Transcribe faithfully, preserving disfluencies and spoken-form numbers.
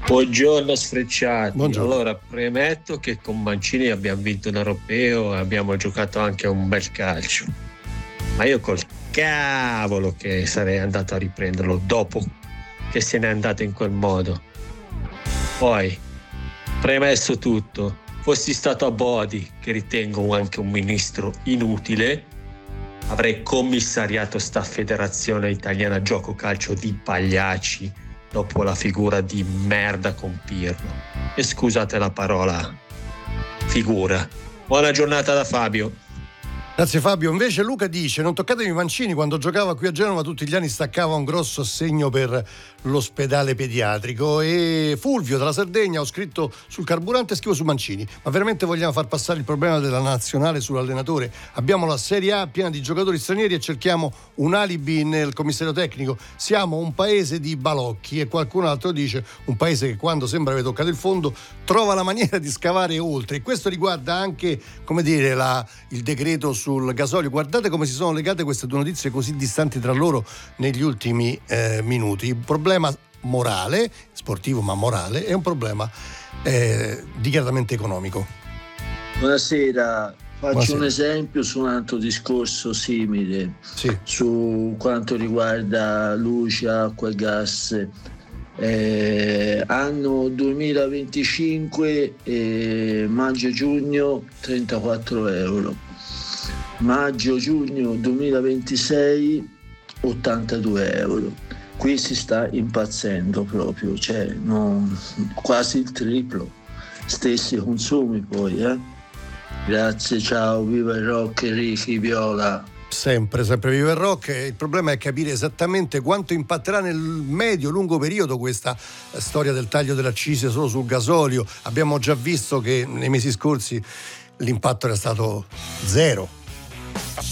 Buongiorno sfrecciati. Buongiorno. Allora, premetto che con Mancini abbiamo vinto un europeo e abbiamo giocato anche un bel calcio. Ma io col cavolo che sarei andato a riprenderlo dopo che se n'è andato in quel modo. Poi, premesso tutto, fossi stato a Bodi, che ritengo anche un ministro inutile, avrei commissariato sta federazione italiana gioco calcio di pagliacci dopo la figura di merda con Pirlo. E scusate la parola, figura. Buona giornata da Fabio. Grazie Fabio. Invece Luca dice: non toccatemi Mancini, quando giocava qui a Genova tutti gli anni staccava un grosso assegno per l'ospedale pediatrico. E Fulvio dalla Sardegna: ho scritto sul carburante e scrivo su Mancini, ma veramente vogliamo far passare il problema della nazionale sull'allenatore? Abbiamo la Serie A piena di giocatori stranieri e cerchiamo un alibi nel commissario tecnico? Siamo un paese di balocchi. E qualcun altro dice: un paese che quando sembra aver toccato il fondo trova la maniera di scavare oltre. E questo riguarda anche, come dire, la, il decreto sul gasolio. Guardate come si sono legate queste due notizie così distanti tra loro negli ultimi eh, minuti. Un problema morale, sportivo ma morale, è un problema eh, dichiaratamente economico. Buonasera, faccio Buonasera. un esempio su un altro discorso simile, Sì. su quanto riguarda luce, acqua e gas. Eh, anno duemilaventicinque, eh, maggio-giugno trentaquattro euro, maggio-giugno duemilaventisei ottantadue euro. Qui si sta impazzendo proprio, cioè non, quasi il triplo, stessi consumi poi, eh? Grazie, ciao, viva il rock, Ricky Viola. Sempre, sempre viva il rock. Il problema è capire esattamente quanto impatterà nel medio-lungo periodo questa storia del taglio delle accise solo sul gasolio. Abbiamo già visto che nei mesi scorsi l'impatto era stato zero.